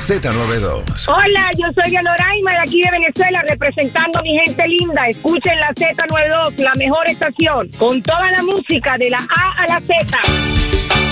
Z92. Hola, yo soy Yanoraima de aquí de Venezuela, representando a mi gente linda. Escuchen la Z92, la mejor estación, con toda la música de la A a la Z.